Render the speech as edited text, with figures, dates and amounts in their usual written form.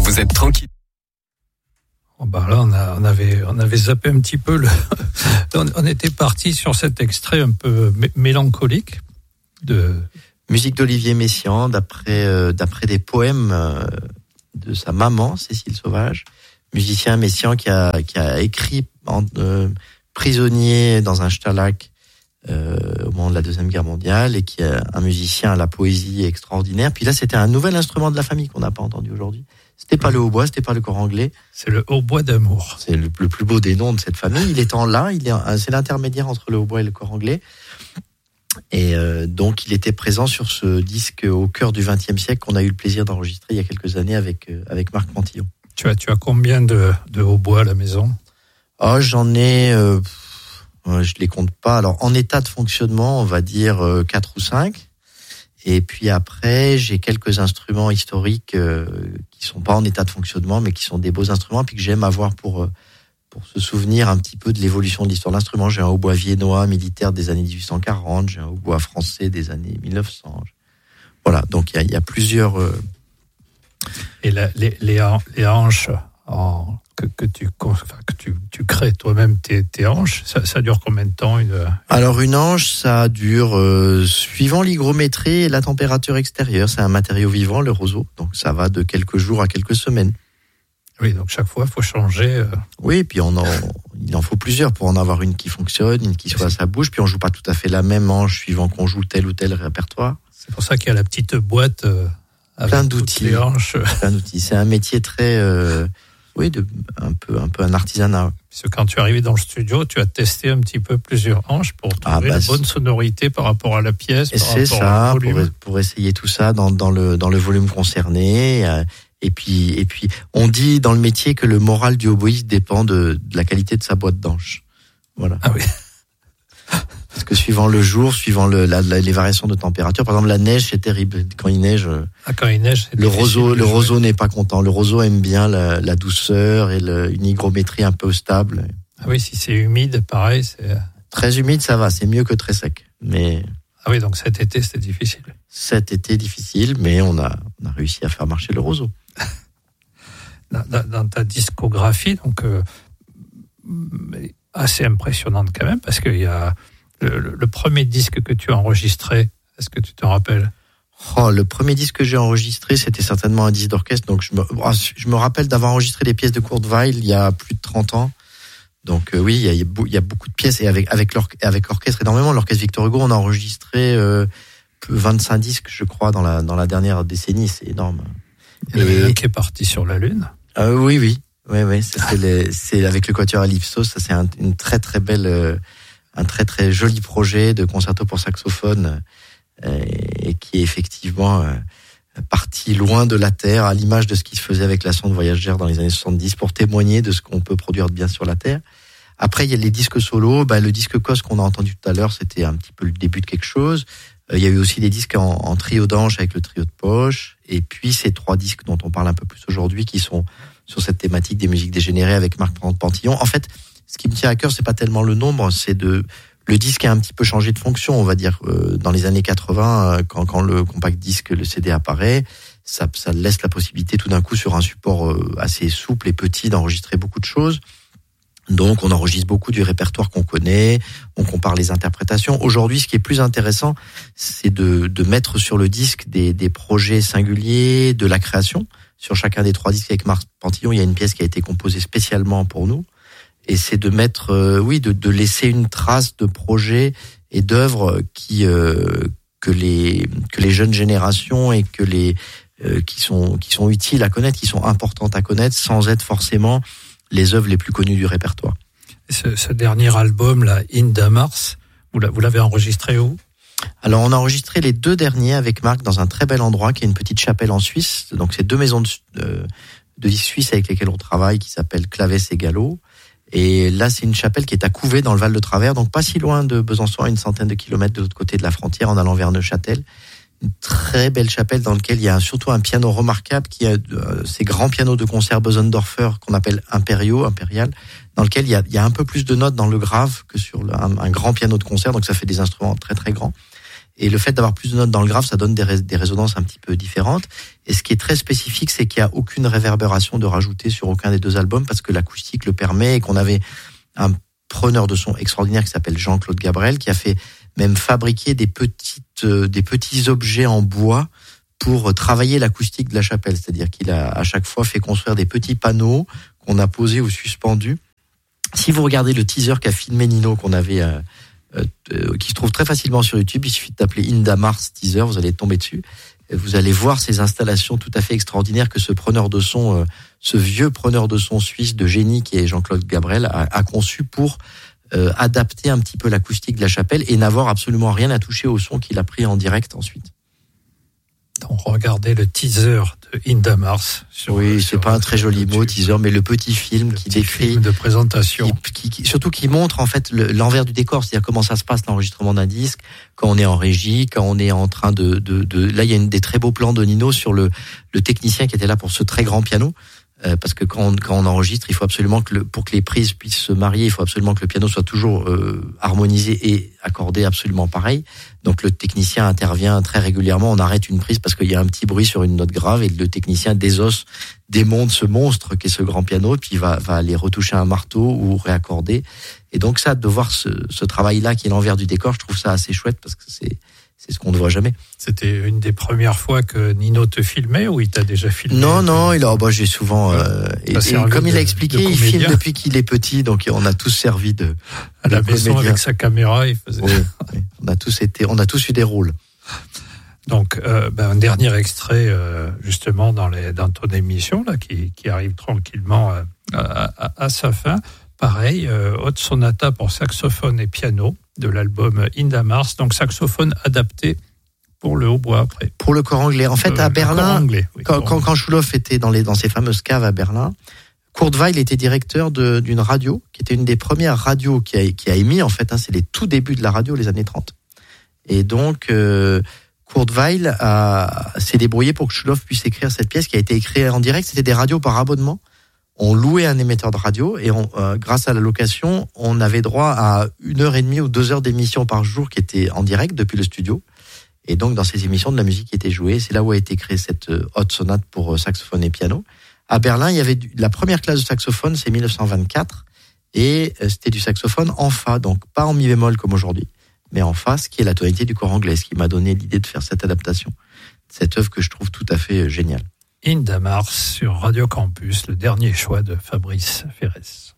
vous êtes tranquille. Là, on avait zappé un petit peu on était parti sur cet extrait un peu mélancolique de musique d'Olivier Messiaen, d'après des poèmes de sa maman, Cécile Sauvage, musicien Messiaen qui a écrit prisonnier dans un stalag au moment de la Deuxième Guerre mondiale, et qui est un musicien à la poésie extraordinaire. Puis là, c'était un nouvel instrument de la famille qu'on n'a pas entendu aujourd'hui. C'était pas le hautbois, c'était pas le cor anglais. C'est le hautbois d'amour. C'est le plus beau des noms de cette famille. Il est en la, c'est l'intermédiaire entre le hautbois et le cor anglais. Et donc, il était présent sur ce disque au cœur du XXe siècle qu'on a eu le plaisir d'enregistrer il y a quelques années avec Marc Pantillon. Tu as combien de hautbois à la maison ? J'en ai, je les compte pas. Alors, en état de fonctionnement, on va dire 4 ou 5. Et puis après, j'ai quelques instruments historiques qui sont pas en état de fonctionnement, mais qui sont des beaux instruments, puis que j'aime avoir pour se souvenir un petit peu de l'évolution de l'histoire de l'instrument. J'ai un hautbois viennois militaire des années 1840, j'ai un hautbois français des années 1900. Voilà, donc il y a plusieurs... Et les hanches que tu crées toi-même tes hanches, ça dure combien de temps Alors une hanche, ça dure suivant l'hygrométrie et la température extérieure. C'est un matériau vivant, le roseau, donc ça va de quelques jours à quelques semaines. Oui, donc chaque fois, il faut changer. Oui, et puis il en faut plusieurs pour en avoir une qui fonctionne, une qui soit à sa bouche. Puis on joue pas tout à fait la même hanche suivant qu'on joue tel ou tel répertoire. C'est pour ça qu'il y a la petite boîte avec plein d'outils. Les hanches. Plein d'outils. C'est un métier très, un peu un artisanat. Parce que quand tu es arrivé dans le studio, tu as testé un petit peu plusieurs hanches pour trouver la bonne sonorité par rapport à la pièce. C'est ça, pour essayer tout ça dans le volume concerné. Et puis, on dit dans le métier que le moral du hautboïste dépend de la qualité de sa boîte d'hanches. Voilà. Ah oui. Parce que suivant le jour, suivant les variations de température, par exemple la neige, c'est terrible. Quand il neige, c'est le roseau n'est pas content. Le roseau aime bien la douceur et une hygrométrie un peu stable. Ah oui, si c'est humide, pareil, c'est... Très humide, ça va, c'est mieux que très sec. Mais... Ah oui, donc cet été, c'était difficile. Cet été, difficile, mais on a réussi à faire marcher le roseau. Dans ta discographie, donc assez impressionnante quand même, parce qu'il y a le premier disque que tu as enregistré. Est-ce que tu te rappelles ? Le premier disque que j'ai enregistré, c'était certainement un disque d'orchestre. Donc je me rappelle d'avoir enregistré des pièces de Kurt Weill il y a plus de 30 ans. Donc oui, il y a beaucoup de pièces, et avec l'orchestre énormément. L'orchestre Victor Hugo, on a enregistré 25 disques, je crois, dans la dernière décennie. C'est énorme. Il y en a un qui est parti sur la Lune. Oui. C'est avec le Quatuor Calypso. Ça, c'est une très très belle, un très très joli projet de concerto pour saxophone, et qui est effectivement parti loin de la Terre, à l'image de ce qui se faisait avec la sonde Voyager dans les années 70, pour témoigner de ce qu'on peut produire de bien sur la Terre. Après, il y a les disques solos. Le disque COS qu'on a entendu tout à l'heure, c'était un petit peu le début de quelque chose. Il y a eu aussi des disques en trio d'anches avec le trio de poche. Et puis, ces 3 disques dont on parle un peu plus aujourd'hui, qui sont sur cette thématique des musiques dégénérées avec Marc Pantillon. En fait, ce qui me tient à cœur, c'est pas tellement le nombre, c'est le disque a un petit peu changé de fonction, on va dire. Dans les années 80, quand le compact disque, le CD apparaît, ça laisse la possibilité tout d'un coup sur un support assez souple et petit d'enregistrer beaucoup de choses. Donc on enregistre beaucoup du répertoire qu'on connaît, on compare les interprétations. Aujourd'hui, ce qui est plus intéressant, c'est de mettre sur le disque des projets singuliers, de la création. Sur chacun des 3 disques avec Marc Pantillon, il y a une pièce qui a été composée spécialement pour nous. Et c'est de mettre, de laisser une trace de projets et d'œuvres que les jeunes générations et qui sont utiles à connaître, qui sont importantes à connaître, sans être forcément les œuvres les plus connues du répertoire. Ce dernier album, là, In Mars, vous l'avez enregistré où ? Alors, on a enregistré les 2 derniers avec Marc dans un très bel endroit qui est une petite chapelle en Suisse. Donc, c'est 2 maisons de disques suisses avec lesquelles on travaille, qui s'appellent Clavès et Gallo. Et là, c'est une chapelle qui est à Couvet dans le Val de Travers, donc pas si loin de Besançon, à une centaine de kilomètres de l'autre côté de la frontière, en allant vers Neuchâtel. Une très belle chapelle dans laquelle il y a surtout un piano remarquable, qui a ces grands pianos de concert Bösendorfer qu'on appelle impérial, dans lequel il y a un peu plus de notes dans le grave que sur un grand piano de concert, donc ça fait des instruments très très grands. Et le fait d'avoir plus de notes dans le grave, ça donne des résonances un petit peu différentes. Et ce qui est très spécifique, c'est qu'il n'y a aucune réverbération de rajouter sur aucun des deux albums parce que l'acoustique le permet et qu'on avait un preneur de son extraordinaire qui s'appelle Jean-Claude Gabrel, qui a fait même fabriquer des petits objets en bois pour travailler l'acoustique de la chapelle. C'est-à-dire qu'il a à chaque fois fait construire des petits panneaux qu'on a posés ou suspendus. Si vous regardez le teaser qu'a filmé Nino, qu'on avait, qui se trouve très facilement sur YouTube, il suffit de taper Indamars teaser, vous allez tomber dessus. Et vous allez voir ces installations tout à fait extraordinaires que ce preneur de son, ce vieux preneur de son suisse de génie qui est Jean-Claude Gabrel a conçu pour adapter un petit peu l'acoustique de la chapelle et n'avoir absolument rien à toucher au son qu'il a pris en direct ensuite. Donc, regardez le teaser de Indamars. C'est pas un très joli mot, teaser, mais le petit film qui décrit. Film de présentation. Surtout qui montre, en fait, l'envers du décor, c'est-à-dire comment ça se passe l'enregistrement d'un disque, quand on est en régie, quand on est en train là, il y a des très beaux plans de Nino sur le technicien qui était là pour ce très grand piano. Parce que quand on enregistre, il faut absolument pour que les prises puissent se marier, il faut absolument que le piano soit toujours harmonisé et accordé absolument pareil. Donc le technicien intervient très régulièrement, on arrête une prise parce qu'il y a un petit bruit sur une note grave et le technicien démonte ce monstre qui est ce grand piano, puis va aller retoucher un marteau ou réaccorder. Et donc ça, de voir ce travail-là qui est l'envers du décor, je trouve ça assez chouette parce que c'est ce qu'on ne voit jamais. C'était une des premières fois que Nino te filmait ou il t'a déjà filmé? Non, j'ai souvent et comme il a expliqué, il filme depuis qu'il est petit, donc on a tous servi à la maison avec sa caméra, il faisait. Oui. On a tous eu des rôles. Donc un dernier extrait justement dans ton émission là qui arrive tranquillement à sa fin. Pareil, haute sonata pour saxophone et piano de l'album Indamars, donc saxophone adapté pour le hautbois après. Pour le corps anglais. En fait, à Berlin, quand Schulhoff était dans ces fameuses caves à Berlin, Kurt Weill était directeur d'une radio, qui était une des premières radios qui a émis, en fait, c'est les tout débuts de la radio, les années 30. Et donc, Kurt Weill s'est débrouillé pour que Schulhoff puisse écrire cette pièce qui a été écrite en direct. C'était des radios par abonnement. On louait un émetteur de radio et grâce à la location, on avait droit à 1h30 ou 2 heures d'émission par jour qui étaient en direct depuis le studio. Et donc, dans ces émissions, de la musique était jouée. C'est là où a été créée cette haute sonate pour saxophone et piano. À Berlin, il y avait la première classe de saxophone, c'est 1924. Et c'était du saxophone en fa, donc pas en mi bémol comme aujourd'hui, mais en fa, ce qui est la tonalité du corps anglais, ce qui m'a donné l'idée de faire cette adaptation. Cette œuvre que je trouve tout à fait géniale. Indamars sur Radio Campus, le dernier choix de Fabrice Ferrès.